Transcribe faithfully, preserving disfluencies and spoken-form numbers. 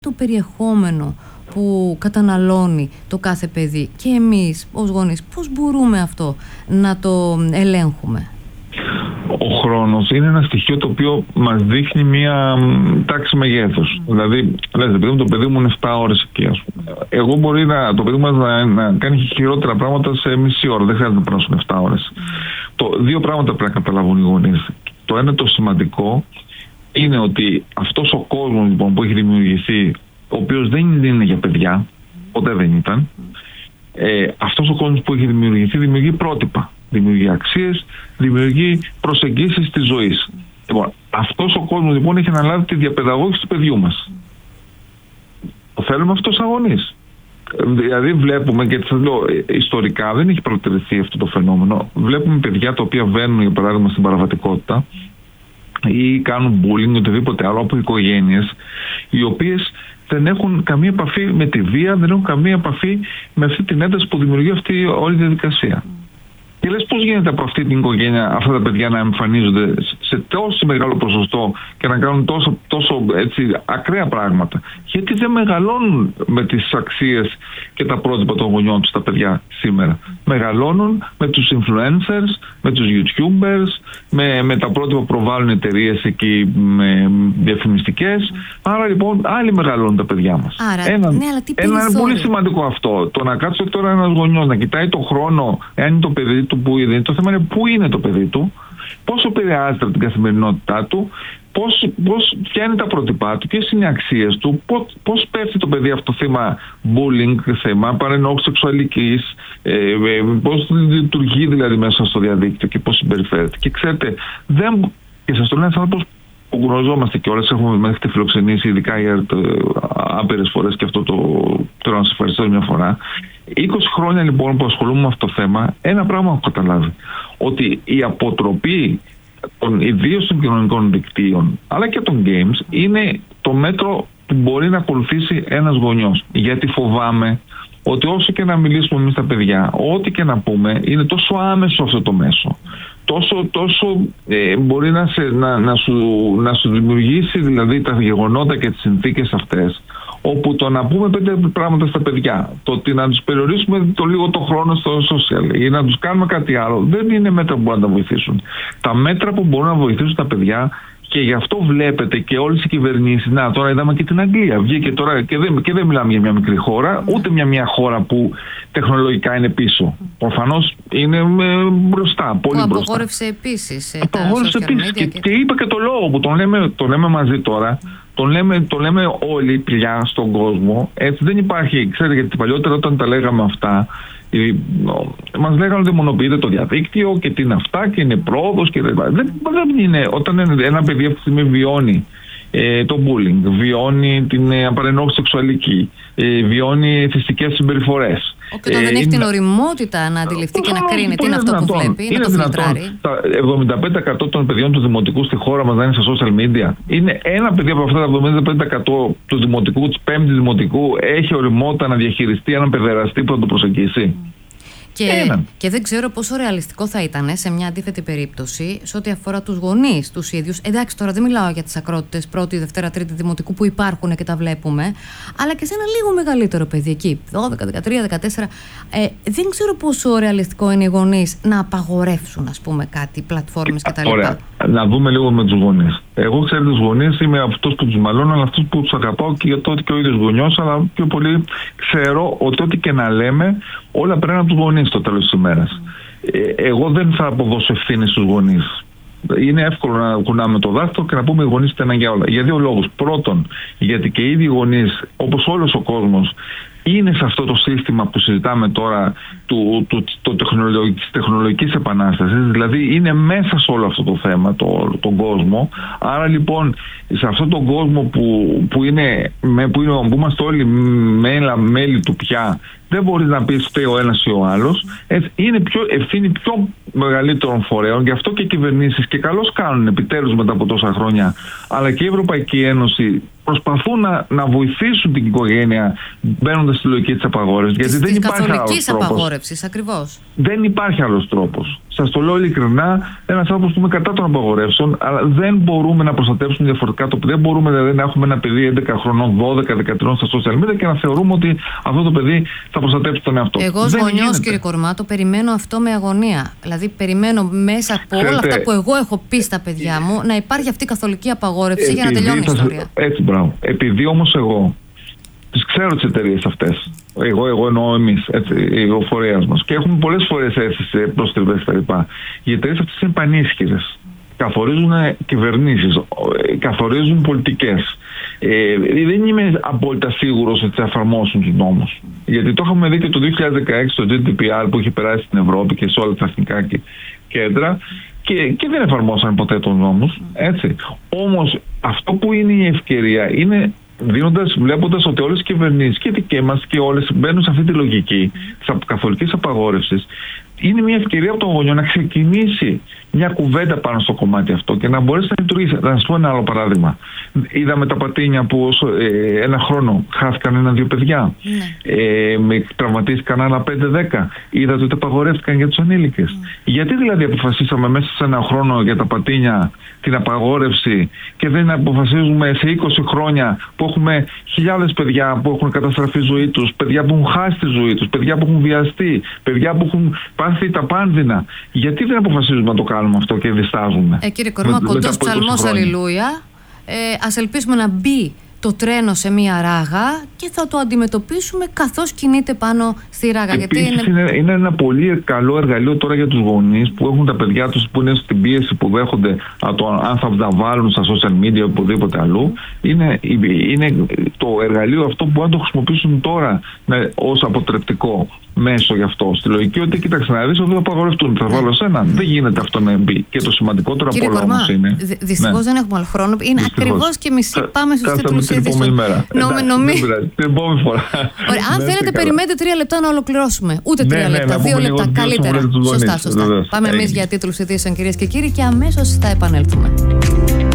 το περιεχόμενο που καταναλώνει το κάθε παιδί και εμείς ως γονείς πώς μπορούμε αυτό να το ελέγχουμε? Ο χρόνος είναι ένα στοιχείο το οποίο μας δείχνει μία τάξη μεγέθους. Mm. Δηλαδή, λέτε, παιδί μου, το παιδί μου είναι επτά ώρες εκεί, ας πούμε. Εγώ μπορεί να, το παιδί μου να, να κάνει χειρότερα πράγματα σε μισή ώρα. Δεν χρειάζεται να περάσουν επτά ώρες. Mm. Το, δύο πράγματα πρέπει να καταλάβουν οι γονείς. Το ένα, το σημαντικό, είναι ότι αυτός ο κόσμος λοιπόν, που έχει δημιουργηθεί, ο οποίος δεν είναι για παιδιά, ποτέ δεν ήταν, ε, αυτός ο κόσμος που έχει δημιουργηθεί δημιουργεί πρότυπα, δημιουργεί αξίες, δημιουργεί προσεγγίσεις της ζωής. Λοιπόν, αυτός ο κόσμος λοιπόν έχει αναλάβει τη διαπαιδαγώγηση του παιδιού μας. Το θέλουμε αυτό σαν γονείς. Δηλαδή βλέπουμε, και σας λέω, ιστορικά δεν έχει προτεραιθεί αυτό το φαινόμενο. Βλέπουμε παιδιά τα οποία βαίνουν, για παράδειγμα, στην παραβατικότητα ή κάνουν bullying, οτιδήποτε άλλο, από οικογένειες οι οποίες δεν έχουν καμία επαφή με τη βία, δεν έχουν καμία επαφή με αυτή την ένταση που δημιουργεί αυτή όλη η διαδικασία. Και λες, πώς γίνεται από αυτή την οικογένεια αυτά τα παιδιά να εμφανίζονται σε τόσο μεγάλο ποσοστό και να κάνουν τόσο, τόσο έτσι, ακραία πράγματα? Γιατί δεν μεγαλώνουν με τις αξίες και τα πρότυπα των γονιών τους τα παιδιά σήμερα. Μεγαλώνουν με τους influencers, με τους YouTubers, με, με τα πρότυπα που προβάλλουν εταιρείες εκεί με διαφημιστικές. Άρα λοιπόν άλλοι μεγαλώνουν τα παιδιά μας. Άρα, ένα ναι, αλλά τι ένα είναι πολύ σημαντικό αυτό. Το να κάτσει τώρα ένας γονιός να κοιτάει το χρόνο, εάν είναι το παιδί του που είναι. Το θέμα είναι πού είναι το παιδί του, πόσο επηρεάζεται από την καθημερινότητά του, πώς, πώς, ποια είναι τα πρότυπά του, ποιες είναι οι αξίες του, πώς, πώς πέφτει το παιδί αυτό το θέμα bullying, θέμα παρενόχλησης σεξουαλικής, ε, ε, πώς λειτουργεί δηλαδή μέσα στο διαδίκτυο και πώς συμπεριφέρεται. Και ξέρετε, δεν, και σας το λέω ένας άνθρωπος που γνωριζόμαστε κιόλας, έχουμε μέχρι τη φιλοξενήσει, ειδικά για άπειρες φορές, και αυτό το θέλω να σας ευχαριστώ μια φορά. είκοσι χρόνια λοιπόν που ασχολούμαι με αυτό το θέμα, ένα πράγμα έχω καταλάβει. Ότι η αποτροπή των ιδίως των κοινωνικών δικτύων αλλά και των games είναι το μέτρο που μπορεί να ακολουθήσει ένας γονιός. Γιατί φοβάμαι ότι όσο και να μιλήσουμε εμείς τα παιδιά, ό,τι και να πούμε, είναι τόσο άμεσο αυτό το μέσο. Τόσο, τόσο ε, μπορεί να, σε, να, να, σου, να σου δημιουργήσει δηλαδή τα γεγονότα και τις συνθήκες αυτές, όπου το να πούμε πέντε πράγματα στα παιδιά, το ότι να τους περιορίσουμε το λίγο το χρόνο στο social ή να τους κάνουμε κάτι άλλο, δεν είναι μέτρα που μπορούν να τα βοηθήσουν. Τα μέτρα που μπορούν να βοηθήσουν τα παιδιά, και γι' αυτό βλέπετε και όλες οι κυβερνήσεις, να τώρα είδαμε και την Αγγλία, βγήκε τώρα και δεν, και δεν μιλάμε για μια μικρή χώρα, ούτε μια, μια χώρα που τεχνολογικά είναι πίσω. Προφανώς είναι ε, μπροστά, πολύ που μπροστά. Απογόρευσε επίσης. Απογόρευσε επίσης και, και... και είπα και το λόγο που τον λέμε, τον λέμε μαζί τώρα. Το λέμε, το λέμε όλοι πια στον κόσμο. Έτσι δεν υπάρχει, ξέρετε, γιατί παλιότερα όταν τα λέγαμε αυτά, μας λέγανε ότι μονοποιείται το διαδίκτυο και τι είναι αυτά και είναι πρόοδος και δεν, δεν είναι. Όταν ένα παιδί αυτή τη στιγμή βιώνει ε, το bullying, βιώνει την ε, απαρενόχληση σεξουαλική, ε, βιώνει θυστικές συμπεριφορές. Και όταν ε, δεν έχει είναι... την οριμότητα να αντιληφθεί και να κρίνει τι είναι αυτό που βλέπει, είναι να το φιλτράρει. Τα εβδομήντα πέντε τοις εκατό των παιδιών του δημοτικού στη χώρα μας να είναι στα social media. Είναι ένα παιδί από αυτά τα εβδομήντα πέντε τοις εκατό του δημοτικού, της πέμπτης δημοτικού, έχει οριμότητα να διαχειριστεί έναν παιδεραστή που θα το προσεγγίσει. Και, και δεν ξέρω πόσο ρεαλιστικό θα ήταν σε μια αντίθετη περίπτωση σε ό,τι αφορά τους γονείς τους ίδιους. Εντάξει, τώρα δεν μιλάω για τις ακρότητες πρώτη, δευτέρα, τρίτη δημοτικού που υπάρχουν και τα βλέπουμε, αλλά και σε ένα λίγο μεγαλύτερο παιδί εκεί, δώδεκα, δεκατρία, δεκατέσσερα. Ε, δεν ξέρω πόσο ρεαλιστικό είναι οι γονείς να απαγορεύσουν, ας πούμε, κάτι, πλατφόρμες κτλ. Ωραία. Να δούμε λίγο με τους γονείς. Εγώ, ξέρετε, τους γονείς είμαι αυτός που τους μαλώνω, αλλά αυτούς που τους αγαπάω και για το ότι και ο ίδιος γονιός, αλλά πιο πολύ ξέρω ότι ό,τι και να λέμε, όλα πρέπει από τους γονείς στο τέλος της ημέρας. Ε, εγώ δεν θα αποδώσω ευθύνη στους γονείς. Είναι εύκολο να κουνάμε το δάχτυλο και να πούμε οι γονείς ήταν για όλα. Για δύο λόγους. Πρώτον, γιατί και οι ίδιοι γονείς, όπως όλος ο κόσμος, είναι σε αυτό το σύστημα που συζητάμε τώρα του, του, του, τεχνολογικής, της τεχνολογικής επανάστασης, δηλαδή είναι μέσα σε όλο αυτό το θέμα, το, τον κόσμο. Άρα λοιπόν σε αυτόν τον κόσμο που, που, είναι, που, είναι, που είμαστε όλοι μέλα, μέλη του πια, δεν μπορείς να πεις φταίει ο ένας ή ο άλλος. Έτσι, είναι πιο, ευθύνη πιο μεγαλύτερων φορέων, γι' αυτό και οι κυβερνήσεις, και καλώς κάνουν επιτέλους μετά από τόσα χρόνια, αλλά και η Ευρωπαϊκή Ένωση προσπαθούν να, να βοηθήσουν την οικογένεια μπαίνοντας στη λογική της απαγόρευσης. Γιατί της, δεν της υπάρχει άλλος τρόπος. καθολικής απαγόρευσης, ακριβώς. Δεν υπάρχει άλλος τρόπος. σας το λέω ειλικρινά, ένας άνθρωπος που είμαι κατά των απαγορεύσεων, αλλά δεν μπορούμε να προστατεύσουμε διαφορετικά το παιδί. Δεν μπορούμε δηλαδή να έχουμε ένα παιδί έντεκα χρονών, δώδεκα δεκατρία στα social media και να θεωρούμε ότι αυτό το παιδί θα προστατεύσει τον εαυτό του. Εγώ ως γονιός, κύριε Κορμάτο, περιμένω αυτό με αγωνία. Δηλαδή, περιμένω μέσα από όλα Ξέρετε, αυτά που εγώ έχω πει στα παιδιά μου να υπάρχει αυτή η καθολική απαγόρευση για να τελειώνει η σας, ιστορία. Έτσι, μπράβο. Επειδή όμως εγώ τις ξέρω τις εταιρείες αυτές. Εγώ, εγώ εννοώ εμείς, έτσι, ο φορέας μας. Και έχουμε πολλές φορές έτσι σε προστριβές κτλ. Οι εταιρείες αυτές είναι πανίσχυρες. Καθορίζουν κυβερνήσεις, καθορίζουν πολιτικές. Ε, δεν είμαι απόλυτα σίγουρος ότι θα εφαρμόσουν τους νόμους. Γιατί το είχαμε δει και το δύο χιλιάδες δεκαέξι το τζι ντι πι αρ που είχε περάσει στην Ευρώπη και σε όλα τα εθνικά κέντρα και, και δεν εφαρμόσαν ποτέ τους νόμους. Έτσι. Όμως αυτό που είναι η ευκαιρία είναι δίνοντας, βλέποντας ότι όλες οι κυβερνήσεις και δικές μας και όλες μπαίνουν σε αυτή τη λογική της καθολικής απαγόρευσης, είναι μια ευκαιρία από τον γονιό να ξεκινήσει μια κουβέντα πάνω στο κομμάτι αυτό και να μπορέσει να λειτουργήσει. Θα σας πω ένα άλλο παράδειγμα. Είδαμε τα πατίνια που ε, ένα χρόνο χάθηκαν ένα-δύο παιδιά. Ναι. Ε, με τραυματίστηκαν άλλα πέντε δέκα. Είδατε ότι απαγορεύτηκαν για τους ανήλικες. Ναι. Γιατί δηλαδή αποφασίσαμε μέσα σε ένα χρόνο για τα πατίνια την απαγόρευση και δεν αποφασίζουμε σε είκοσι χρόνια που έχουμε χιλιάδες παιδιά που έχουν καταστραφεί η ζωή τους, παιδιά που έχουν χάσει τη ζωή τους, παιδιά που έχουν βιαστεί, παιδιά που έχουν πάθει τα πάνδυνα. Γιατί δεν αποφασίζουμε να το κάνουμε αυτό και διστάζουμε? Ε, κύριε Κορμά, κοντός ψαλμός αλληλούια. Ε, ας ελπίσουμε να μπει το τρένο σε μία ράγα και θα το αντιμετωπίσουμε καθώς κινείται πάνω στη ράγα. Επίσης, γιατί είναι... Είναι, είναι ένα πολύ καλό εργαλείο τώρα για τους γονείς που έχουν τα παιδιά τους που είναι στην πίεση που δέχονται από το αν θα τα βάλουν στα social media ή οπουδήποτε αλλού. Είναι, είναι το εργαλείο αυτό που αν το χρησιμοποιήσουν τώρα ναι, ως αποτρεπτικό μέσο γι' αυτό. Στη λογική ότι κοίταξε να δεις ότι θα απαγορευτούν. Θα βάλω σένα. Δεν γίνεται αυτό να μπει. Και το σημαντικότερο από όλα όμως είναι. Δυστυχώς ναι. δεν έχουμε άλλο χρόνο. Είναι ακριβώς και μισή. Πάμε στους τίτλους ειδήσεων. Την επόμενη φορά. Αν θέλετε, περιμένετε τρία λεπτά να ολοκληρώσουμε. Ούτε τρία λεπτά, δύο λεπτά. Καλύτερα. Σωστά, σωστά. Πάμε εμείς για τίτλους ειδήσεων, κυρίες και κύριοι, και αμέσως θα επανέλθουμε.